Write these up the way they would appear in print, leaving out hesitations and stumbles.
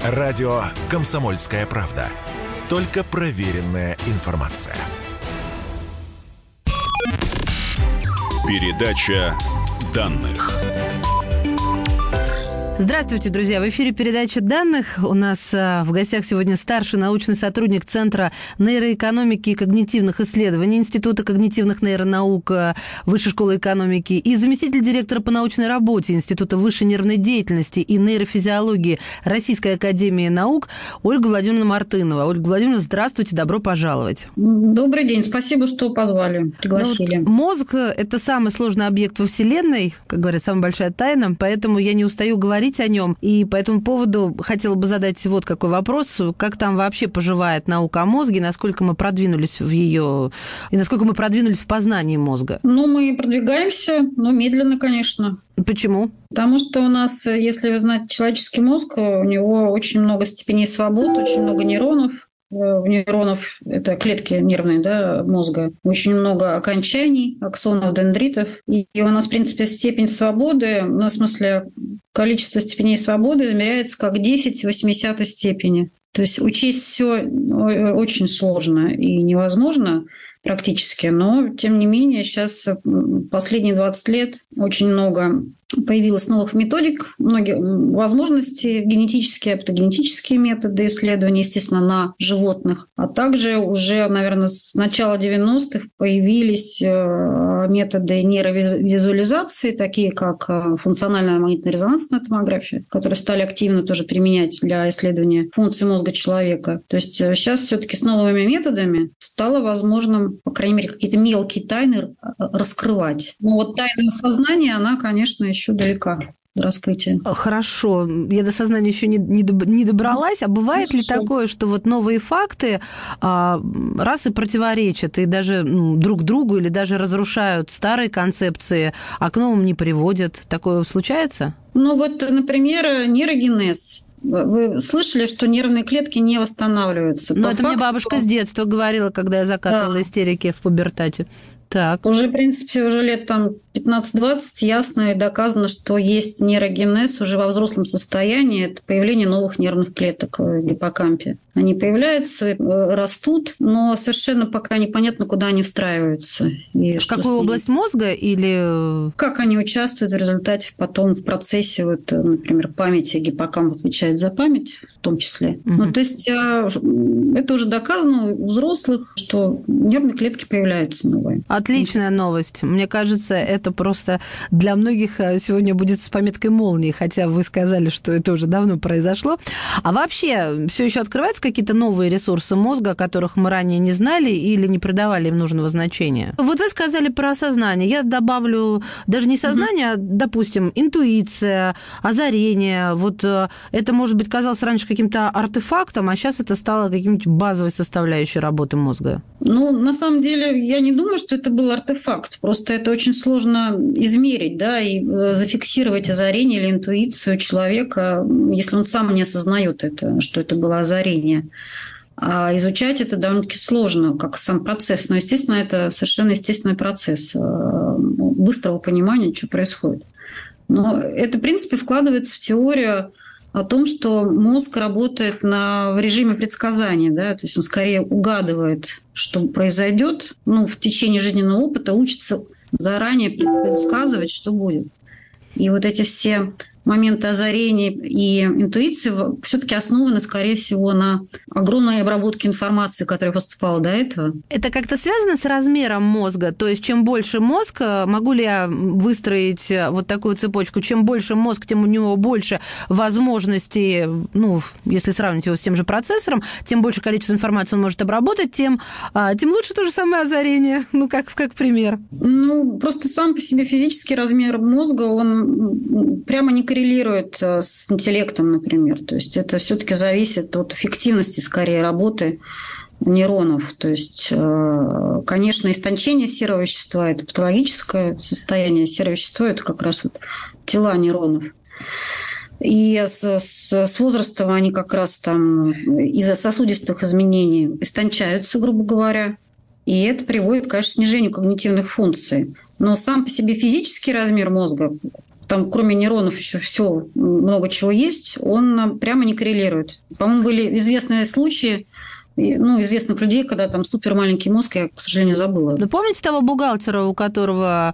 Радио «Комсомольская правда». Только проверенная информация. Передача данных. Здравствуйте, друзья! В эфире передача данных. У нас в гостях сегодня старший научный сотрудник Центра нейроэкономики и когнитивных исследований Института когнитивных нейронаук Высшей школы экономики и заместитель директора по научной работе Института высшей нервной деятельности и нейрофизиологии Российской академии наук Ольга Владимировна Мартынова. Ольга Владимировна, здравствуйте, добро пожаловать. Добрый день, спасибо, что позвали, пригласили. Мозг – это самый сложный объект во Вселенной, как говорят, самая большая тайна, поэтому я не устаю говорить о нем. И по этому поводу хотела бы задать вот какой вопрос. Как там вообще поживает наука о мозге, насколько мы продвинулись в ее... и насколько мы продвинулись в познании мозга? Мы продвигаемся, но медленно, конечно. Почему? Потому что у нас, если вы знаете, человеческий мозг, у него очень много степеней свобод, очень много нейронов. У нейронов, это клетки нервные, да, мозга, очень много окончаний, аксонов, дендритов. И у нас, в принципе, степень свободы, в смысле, количество степеней свободы измеряется как 10 в 80 степени. То есть учесть все очень сложно и невозможно практически, но, тем не менее, сейчас последние 20 лет очень много появилось новых методик, многие возможности, генетические, оптогенетические методы исследования, естественно, на животных. А также уже, наверное, с начала 90-х появились методы нейровизуализации, такие как функциональная магнитно-резонансная томография, которые стали активно тоже применять для исследования функций мозга человека. То есть сейчас все-таки с новыми методами стало возможным, по крайней мере, какие-то мелкие тайны раскрывать. Но вот тайна сознания, она, конечно, еще далека до раскрытия. Хорошо. Я до сознания еще не добралась. А бывает ли такое, что вот новые факты раз и противоречат, и даже друг другу, или даже разрушают старые концепции, а к новым не приводят? Такое случается? Например, нейрогенез. Вы слышали, что нервные клетки не восстанавливаются? Это мне бабушка с детства говорила, когда я закатывала истерики в пубертате. Так. Уже, в принципе, уже лет 15-20 ясно и доказано, что есть нейрогенез уже во взрослом состоянии. Это появление новых нервных клеток в гиппокампе. Они появляются, растут, но совершенно пока непонятно, куда они встраиваются. И в какую область мозга или... Как они участвуют в результате потом в процессе, например, памяти. Гиппокамп отвечает за память в том числе. Угу. То есть это уже доказано у взрослых, что нервные клетки появляются новые. Отличная новость. Мне кажется, это просто для многих сегодня будет с пометкой молнии, хотя вы сказали, что это уже давно произошло. А вообще, все еще открываются какие-то новые ресурсы мозга, о которых мы ранее не знали или не придавали им нужного значения? Вот вы сказали про сознание. Я добавлю даже не сознание, а, допустим, интуиция, озарение. Вот это, может быть, казалось раньше каким-то артефактом, а сейчас это стало каким-нибудь базовой составляющей работы мозга. На самом деле, я не думаю, что это был артефакт. Просто это очень сложно измерить, да, и зафиксировать озарение или интуицию человека, если он сам не осознает это, что это было озарение. А изучать это довольно-таки сложно, как сам процесс. Но, естественно, это совершенно естественный процесс быстрого понимания, что происходит. Но это, в принципе, вкладывается в теорию о том, что мозг работает в режиме предсказания, да, то есть он скорее угадывает, что произойдет, в течение жизненного опыта учится заранее предсказывать, что будет. И вот эти все моменты озарения и интуиции все-таки основаны, скорее всего, на огромной обработке информации, которая поступала до этого. Это как-то связано с размером мозга? То есть чем больше мозг, могу ли я выстроить вот такую цепочку, чем больше мозг, тем у него больше возможностей, если сравнить его с тем же процессором, тем больше количество информации он может обработать, тем лучше то же самое озарение, как пример. Просто сам по себе физический размер мозга, он прямо не коррелирует с интеллектом, например. То есть это все-таки зависит от эффективности, скорее, работы нейронов. То есть, конечно, истончение серого вещества – это патологическое состояние. Серое вещество – это как раз тела нейронов. И с возрастом они как раз из-за сосудистых изменений истончаются, грубо говоря. И это приводит, конечно, к снижению когнитивных функций. Но сам по себе физический размер мозга там кроме нейронов еще все много чего есть, он прямо не коррелирует. По-моему, были известные случаи, известных людей, когда там супер маленький мозг, я, к сожалению, забыла. Вы помните того бухгалтера, у которого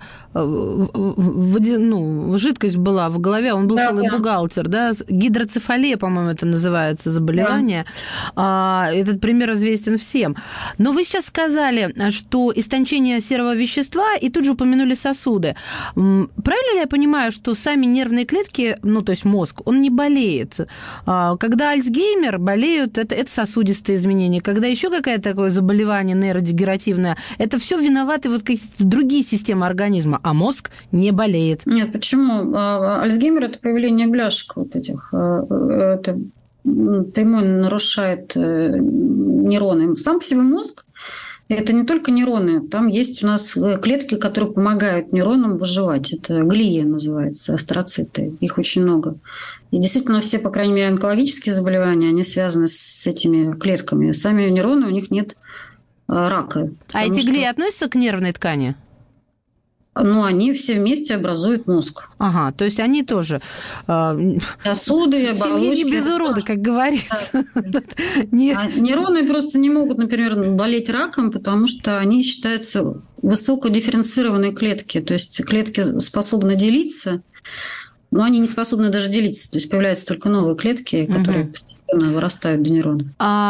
жидкость была в голове, он был целый бухгалтер, да? Гидроцефалия, по-моему, это называется заболевание. Да. Этот пример известен всем. Но вы сейчас сказали, что истончение серого вещества, и тут же упомянули сосуды. Правильно ли я понимаю, что сами нервные клетки, то есть мозг, он не болеет? Когда Альцгеймер болеют, это сосудистые изменения. Когда еще какое-то такое заболевание нейродегенеративное, это все виноваты какие-то другие системы организма, а мозг не болеет. Нет, почему? Альцгеймер – это появление бляшек этих. Это прямой нарушает нейроны. Сам по себе мозг – это не только нейроны. Там есть у нас клетки, которые помогают нейронам выживать. Это глия называется, астроциты. Их очень много. И действительно все, по крайней мере, онкологические заболевания, они связаны с этими клетками. Сами нейроны, у них нет рака. А эти глии относятся к нервной ткани? Они все вместе образуют мозг. Ага, то есть они тоже... Сосуды, оболочки. В семье не без урода, как говорится. Нейроны просто не могут, например, болеть раком, потому что они считаются высокодифференцированные клетки. То есть клетки способны делиться, но они не способны даже делиться. То есть появляются только новые клетки, которые постепенно вырастают до нейронов.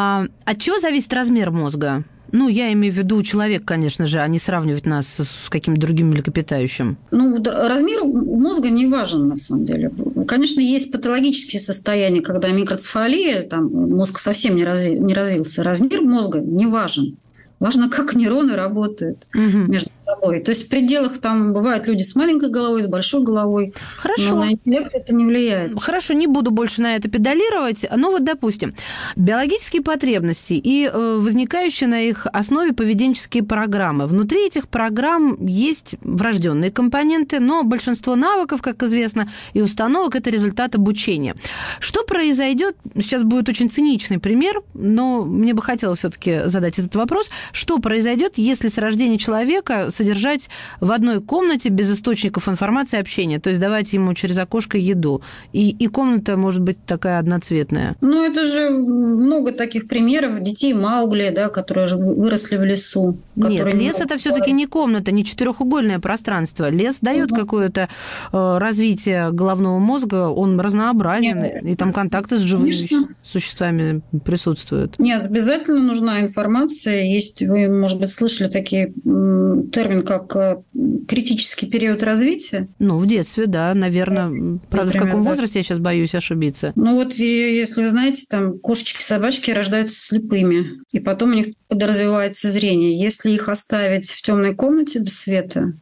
От чего зависит размер мозга? Я имею в виду человек, конечно же, а не сравнивать нас с каким-то другим млекопитающим. Размер мозга не важен, на самом деле. Конечно, есть патологические состояния, когда микроцефалия, там мозг совсем не развился. Размер мозга не важен. Важно, как нейроны работают между собой. То есть в пределах там бывают люди с маленькой головой, с большой головой. Хорошо. Но на интеллект это не влияет. Хорошо, не буду больше на это педалировать. Но допустим, биологические потребности и возникающие на их основе поведенческие программы. Внутри этих программ есть врожденные компоненты, но большинство навыков, как известно, и установок – это результат обучения. Что произойдет? Сейчас будет очень циничный пример, но мне бы хотелось все-таки задать этот вопрос. Что произойдет, если с рождения человека содержать в одной комнате без источников информации и общения? То есть давать ему через окошко еду. И комната может быть такая одноцветная. Это же много таких примеров. Детей Маугли, да, которые же выросли в лесу. Нет, лес – это все-таки не комната, не четырехугольное пространство. Лес дает какое-то развитие головного мозга, он разнообразен, и там контакты с живыми существами присутствуют. Нет, обязательно нужна информация. Есть, вы, может быть, слышали такие термин, как критический период развития? В детстве, да, наверное. Правда, например, в каком возрасте, я сейчас боюсь ошибиться. Если вы знаете, там кошечки, собачки рождаются слепыми, и потом у них подразвивается зрение. Если их оставить в темной комнате без света,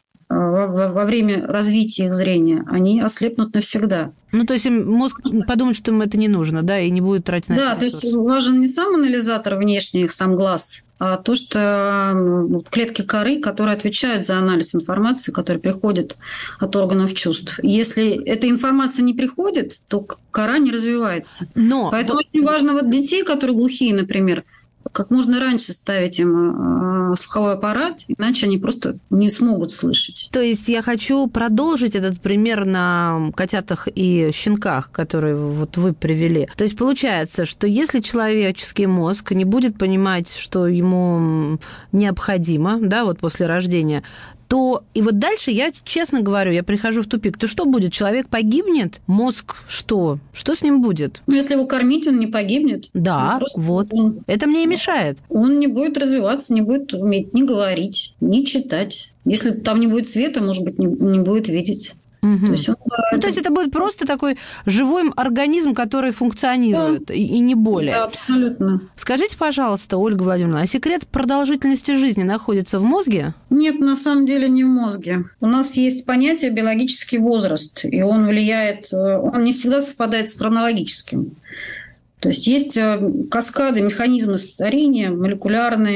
во время развития их зрения, они ослепнут навсегда. То есть мозг подумает, что ему это не нужно, да, и не будет тратить на это ресурс. Да, то есть важен не сам анализатор внешний, сам глаз, а то, что клетки коры, которые отвечают за анализ информации, которая приходит от органов чувств. Если эта информация не приходит, то кора не развивается. Поэтому очень важно детей, которые глухие, например, как можно раньше ставить им слуховой аппарат, иначе они просто не смогут слышать. То есть я хочу продолжить этот пример на котятах и щенках, которые вы привели. То есть получается, что если человеческий мозг не будет понимать, что ему необходимо, да, после рождения, то и дальше я, честно говорю, я прихожу в тупик. То что будет? Человек погибнет? Мозг что? Что с ним будет? Если его кормить, он не погибнет. Да, это мне и мешает. Он не будет развиваться, не будет уметь ни говорить, ни читать. Если там не будет света, может быть, не будет видеть. То есть это будет просто такой живой организм, который функционирует, и не более. Да, абсолютно. Скажите, пожалуйста, Ольга Владимировна, а секрет продолжительности жизни находится в мозге? Нет, на самом деле не в мозге. У нас есть понятие биологический возраст, и он влияет, он не всегда совпадает с хронологическим. То есть есть каскады, механизмы старения, молекулярные,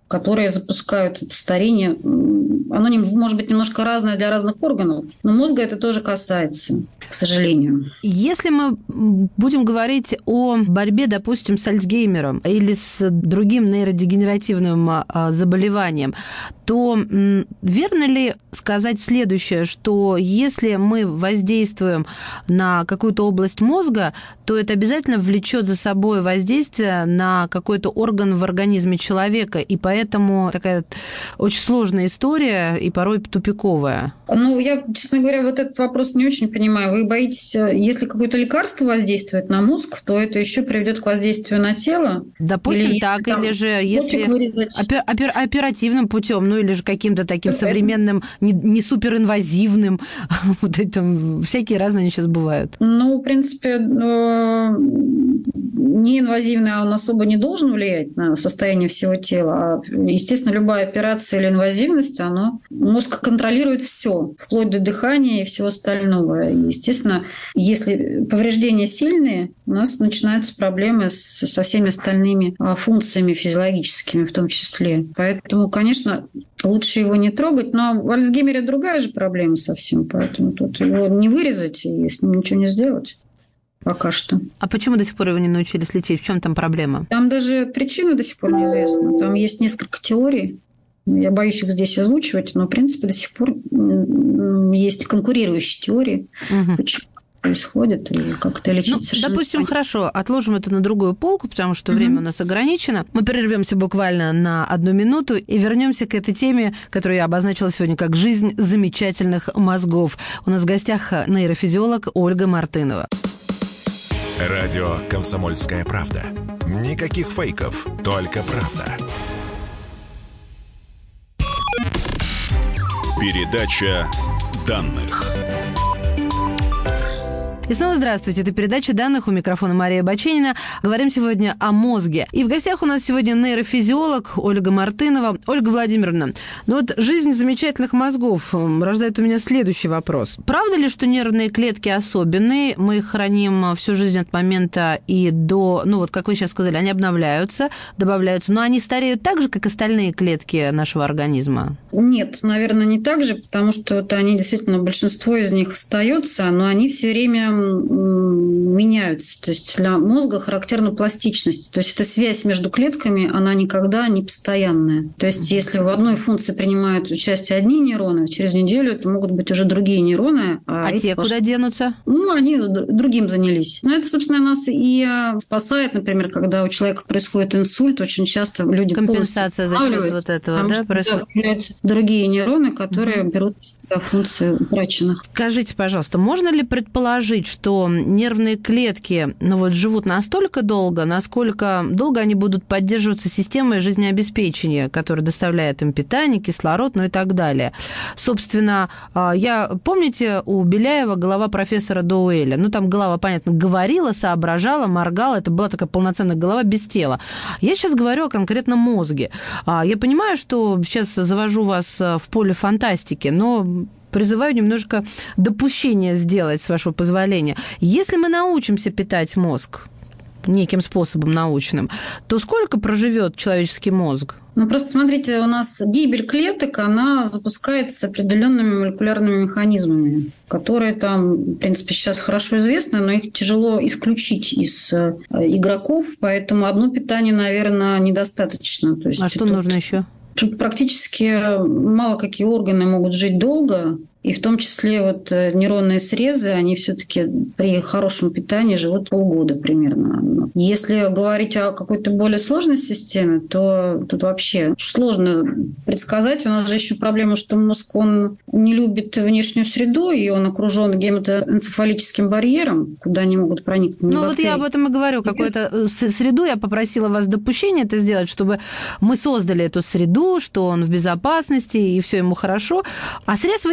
которые запускают это старение. Оно может быть немножко разное для разных органов, но мозга это тоже касается, к сожалению. Если мы будем говорить о борьбе, допустим, с Альцгеймером или с другим нейродегенеративным заболеванием, то верно ли сказать следующее, что если мы воздействуем на какую-то область мозга, то это обязательно влечет за собой воздействие на какой-то орган в организме человека, и поэтому такая очень сложная история и порой тупиковая? Я, честно говоря, вот этот вопрос не очень понимаю. Вы боитесь, если какое-то лекарство воздействует на мозг, то это еще приведет к воздействию на тело? Допустим, или так, или же если оперативным путем, или же каким-то таким современным, не суперинвазивным, вот это, всякие разные они сейчас бывают. В принципе, неинвазивный он особо не должен влиять на состояние всего тела. Естественно, любая операция или инвазивность, мозг контролирует все, вплоть до дыхания и всего остального. И, естественно, если повреждения сильные, у нас начинаются проблемы со всеми остальными функциями физиологическими в том числе. Поэтому, конечно, лучше его не трогать. Но в Альцгеймере другая же проблема совсем. Поэтому тут его не вырезать и с ним ничего не сделать. Пока что. А почему до сих пор его не научились лечить? В чем там проблема? Там даже причина до сих пор неизвестна. Там есть несколько теорий. Я боюсь их здесь озвучивать, но, в принципе, до сих пор есть конкурирующие теории. Почему происходит и как это лечить. Допустим, хорошо, отложим это на другую полку, потому что время у нас ограничено. Мы прервемся буквально на 1 минуту и вернемся к этой теме, которую я обозначила сегодня как «Жизнь замечательных мозгов». У нас в гостях нейрофизиолог Ольга Мартынова. Радио «Комсомольская правда». Никаких фейков, только правда. Передача данных. И снова здравствуйте. Это передача данных. У микрофона Мария Баченина. Говорим сегодня о мозге. И в гостях у нас сегодня нейрофизиолог Ольга Мартынова. Ольга Владимировна, жизнь замечательных мозгов рождает у меня следующий вопрос. Правда ли, что нервные клетки особенные? Мы их храним всю жизнь от момента и до... как вы сейчас сказали, они обновляются, добавляются, но они стареют так же, как остальные клетки нашего организма? Нет, наверное, не так же, потому что они действительно, большинство из них остается, но они все время меняются. То есть для мозга характерна пластичность. То есть эта связь между клетками, она никогда не постоянная. То есть если в одной функции принимают участие одни нейроны, через неделю это могут быть уже другие нейроны. А те куда денутся? Они другим занялись. Но это, собственно, нас и спасает, например, когда у человека происходит инсульт, очень часто люди компенсация за счет вот этого, да, происходит? Появляются другие нейроны, которые берут функции утраченных. Скажите, пожалуйста, можно ли предположить, что нервные клетки живут настолько долго, насколько долго они будут поддерживаться системой жизнеобеспечения, которая доставляет им питание, кислород, и так далее? Собственно, помните, у Беляева голова профессора Доуэля? Там голова, понятно, говорила, соображала, моргала, это была такая полноценная голова без тела. Я сейчас говорю о конкретном мозге. Я понимаю, что сейчас завожу вас в поле фантастики, но призываю немножко допущения сделать, с вашего позволения. Если мы научимся питать мозг неким способом научным, то сколько проживет человеческий мозг? Просто смотрите, у нас гибель клеток, она запускается определенными молекулярными механизмами, которые в принципе, сейчас хорошо известны, но их тяжело исключить из игроков, поэтому одно питание, наверное, недостаточно. То есть что нужно еще? Тут практически мало какие органы могут жить долго, и в том числе нейронные срезы, они все-таки при хорошем питании живут полгода примерно. Если говорить о какой-то более сложной системе, то тут вообще сложно предсказать. У нас же еще проблема, что мозг, он не любит внешнюю среду, и он окружен гематоэнцефалическим барьером, куда они могут проникнуть. Я об этом и говорю. Какую-то среду я попросила вас допущение это сделать, чтобы мы создали эту среду, что он в безопасности, и все ему хорошо. А срез вы имеете в виду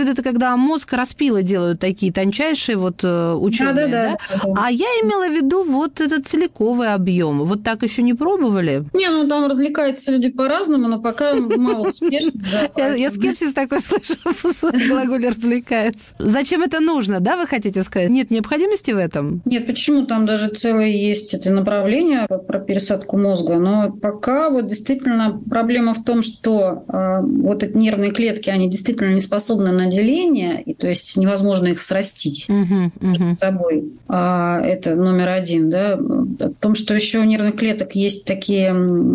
виду, это когда мозг распилы делают такие тончайшие ученые, да? А я имела в виду вот этот целиковый объем. Вот так еще не пробовали? Не, там развлекаются люди по-разному, но пока мало успешно. Я скепсис такой слышу в глаголе «развлекается». Зачем это нужно, да, вы хотите сказать? Нет необходимости в этом? Нет, почему? Там даже целое есть это направление про пересадку мозга. Но пока действительно проблема в том, что эти нервные клетки, они действительно не способны на деление, и то есть невозможно их срастить между собой. Это номер один. Да? В том, что еще у нервных клеток есть такие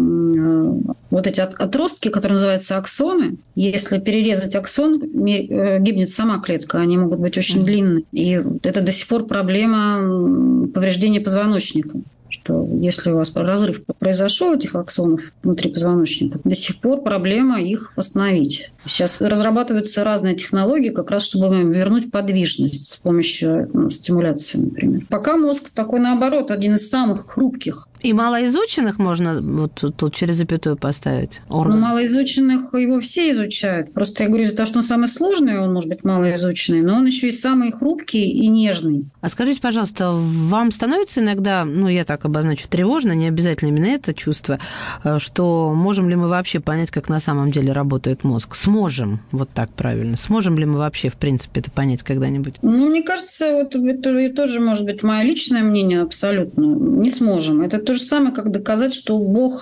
эти отростки, которые называются аксоны. Если перерезать аксон, гибнет сама клетка. Они могут быть очень длинные. И это до сих пор проблема повреждения позвоночника. Что если у вас разрыв произошел этих аксонов внутри позвоночника, до сих пор проблема их восстановить. Сейчас разрабатываются разные технологии, как раз чтобы вернуть подвижность с помощью стимуляции, например. Пока мозг такой, наоборот, один из самых хрупких. И малоизученных можно тут через запятую поставить? Орган. Малоизученных его все изучают. Просто я говорю, из-за того, что он самый сложный, он может быть малоизученный, но он еще и самый хрупкий и нежный. А скажите, пожалуйста, вам становится иногда, я так обозначу, тревожно, не обязательно именно это чувство, что можем ли мы вообще понять, как на самом деле работает мозг? Сможем, вот так правильно. Сможем ли мы вообще, в принципе, это понять когда-нибудь? Мне кажется, это тоже может быть мое личное мнение абсолютно. Не сможем. Это то же самое, как доказать, что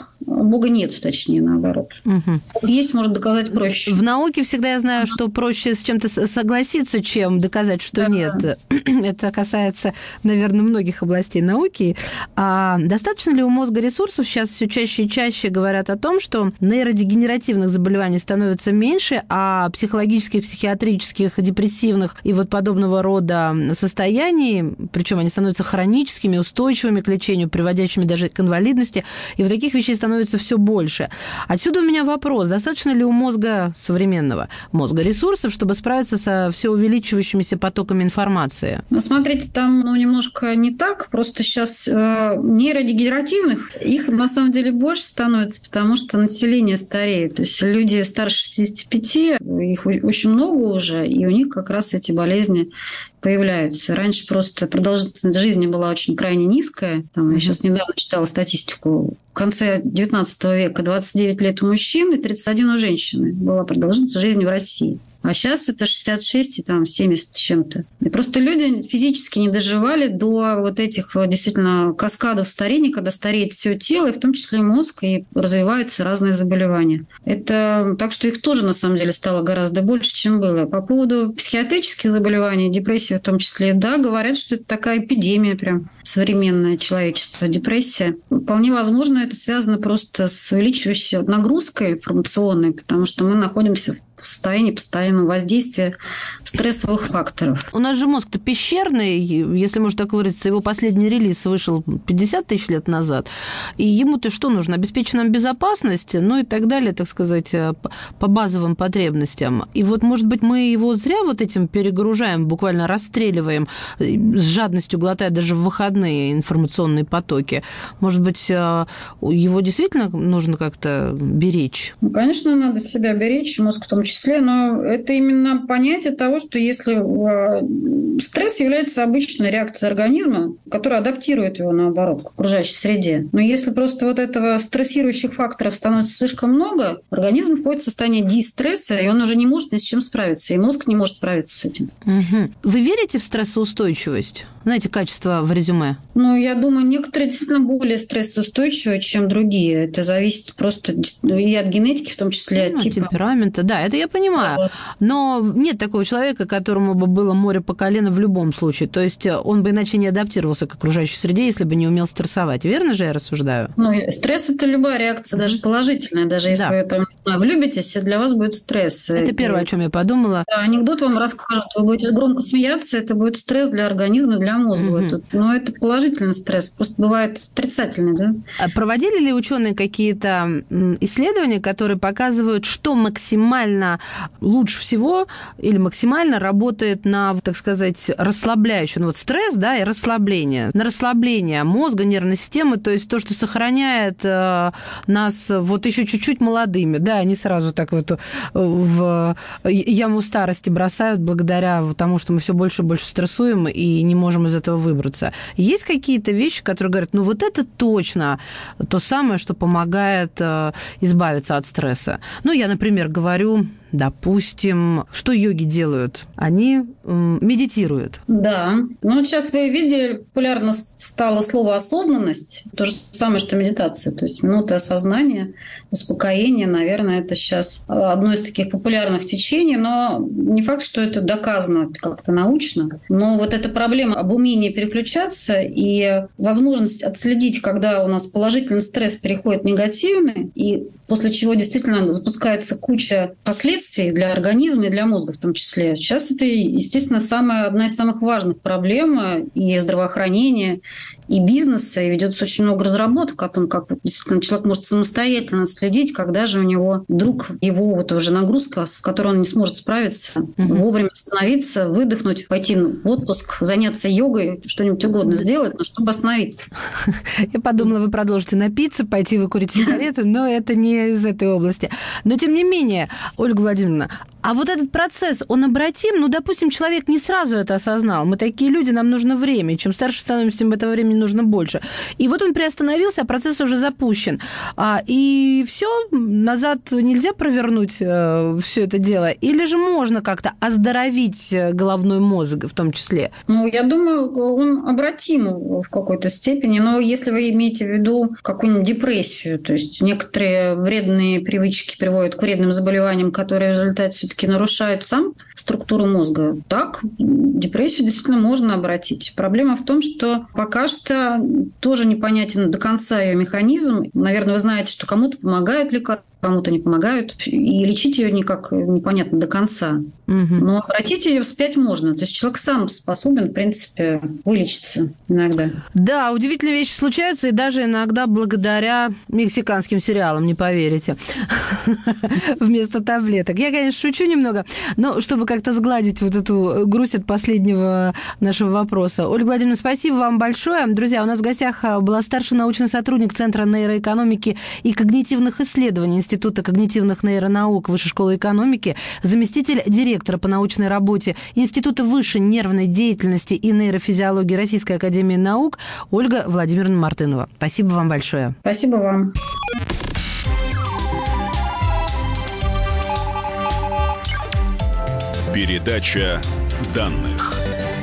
Бога нет, точнее, наоборот. Бог есть, может доказать проще. В науке всегда я знаю, что проще с чем-то согласиться, чем доказать, что нет. Это касается, наверное, многих областей науки. А достаточно ли у мозга ресурсов? Сейчас все чаще и чаще говорят о том, что нейродегенеративных заболеваний становится меньше, а психологических, психиатрических, депрессивных и подобного рода состояний, причем они становятся хроническими, устойчивыми к лечению, приводящими даже к инвалидности, и таких вещей становится все больше. Отсюда у меня вопрос, достаточно ли у мозга, современного мозга, ресурсов, чтобы справиться со все увеличивающимися потоками информации? Смотрите, там немножко не так, просто сейчас нейродегенеративных, их на самом деле больше становится, потому что население стареет. То есть люди старше 65, их очень много уже, и у них как раз эти болезни появляются. Раньше просто продолжительность жизни была очень крайне низкая. Я сейчас недавно читала статистику. В конце 19 века 29 лет у мужчин и 31 у женщины была продолжительность жизни в России. А сейчас это 66 и 70 с чем-то. И просто люди физически не доживали до этих действительно каскадов старения, когда стареет все тело, и в том числе и мозг, и развиваются разные заболевания. Так что их тоже, на самом деле, стало гораздо больше, чем было. По поводу психиатрических заболеваний, депрессии в том числе, да, говорят, что это такая эпидемия прям современное человечество, депрессия. Вполне возможно, это связано просто с увеличивающейся нагрузкой информационной, потому что мы находимся в состоянии постоянного воздействия стрессовых факторов. У нас же мозг-то пещерный, если можно так выразиться. Его последний релиз вышел 50 тысяч лет назад. И ему-то что нужно? Обеспечить нам безопасность, и так далее, так сказать, по базовым потребностям. И может быть, мы его зря этим перегружаем, буквально расстреливаем, с жадностью глотая даже в выходные информационные потоки. Может быть, его действительно нужно как-то беречь? Конечно, надо себя беречь, мозг в том числе, но это именно понятие того, что если стресс является обычной реакцией организма, которая адаптирует его, наоборот, к окружающей среде. Но если просто этого стрессирующих факторов становится слишком много, организм входит в состояние дистресса, и он уже не может ни с чем справиться, и мозг не может справиться с этим. Вы верите в стрессоустойчивость? Знаете, качество в резюме? Я думаю, некоторые действительно более стрессоустойчивые, чем другие. Это зависит просто и от генетики, в том числе от типа. Темперамента, да, это я понимаю. Но нет такого человека, которому бы было море по колено в любом случае. То есть он бы иначе не адаптировался к окружающей среде, если бы не умел стрессовать. Верно же я рассуждаю? Стресс – это любая реакция, даже положительная. Даже если вы влюбитесь, для вас будет стресс. Это первое, о чем я подумала. Да, анекдот вам расскажут. Вы будете громко смеяться, это будет стресс для организма, для мозга. Но это положительный стресс. Просто бывает отрицательный, да? Проводили ли ученые какие-то исследования, которые показывают, что максимально действительно лучше всего или максимально работает на, так сказать, расслабляющую. Ну, вот стресс, да, и расслабление. На расслабление мозга, нервной системы, то есть то, что сохраняет нас вот еще чуть-чуть молодыми, да, они сразу так в яму старости бросают благодаря тому, что мы все больше и больше стрессуем и не можем из этого выбраться. Есть какие-то вещи, которые говорят, ну вот это точно то самое, что помогает избавиться от стресса. Ну, я, например, говорю, допустим, что йоги делают? Они медитируют. Да. Ну, вот сейчас вы видели, популярно стало слово «осознанность». То же самое, что медитация. То есть минуты осознания, успокоения, наверное, это сейчас одно из таких популярных течений, но не факт, что это доказано как-то научно. Но вот эта проблема об умении переключаться и возможность отследить, когда у нас положительный стресс переходит в негативный, и после чего действительно запускается куча последствий для организма и для мозга в том числе. Сейчас это, естественно, одна из самых важных проблем и здравоохранения, и бизнеса, и ведется очень много разработок о том, как действительно человек может самостоятельно отследить, когда же у него вдруг его вот уже нагрузка, с которой он не сможет справиться, вовремя остановиться, выдохнуть, пойти в отпуск, заняться йогой, что-нибудь угодно сделать, но чтобы остановиться. Я подумала, вы продолжите напиться, пойти выкурить сигарету, но это не из этой области. Но, тем не менее, Ольга Владимировна, а вот этот процесс, он обратим? Ну, допустим, человек не сразу это осознал. Мы такие люди, нам нужно время. Чем старше становимся, тем этого времени нужно больше. И вот он приостановился, а процесс уже запущен. И все, назад нельзя провернуть все это дело? Или же можно как-то оздоровить головной мозг в том числе? Ну, я думаю, он обратим в какой-то степени. Но если вы имеете в виду какую-нибудь депрессию, то есть некоторые вредные привычки приводят к вредным заболеваниям, которые в результате все-таки нарушают сам структуру мозга, так, депрессию действительно можно обратить. Проблема в том, что пока что тоже непонятен до конца ее механизм. Наверное, вы знаете, что кому-то помогают лекарства, кому-то не помогают, и лечить ее никак непонятно до конца. Но обратить ее вспять можно. То есть человек сам способен, в принципе, вылечиться иногда. Да, удивительные вещи случаются, и даже иногда благодаря мексиканским сериалам, не поверите, вместо таблеток. Я, конечно, шучу немного, но чтобы как-то сгладить вот эту грусть от последнего нашего вопроса. Ольга Владимировна, спасибо вам большое. Друзья, у нас в гостях была старший научный сотрудник Центра нейроэкономики и когнитивных исследований Института когнитивных нейронаук Высшей школы экономики, заместитель директора по научной работе Института высшей нервной деятельности и нейрофизиологии Российской академии наук Ольга Владимировна Мартынова. Спасибо вам большое. Спасибо вам. Передача данных.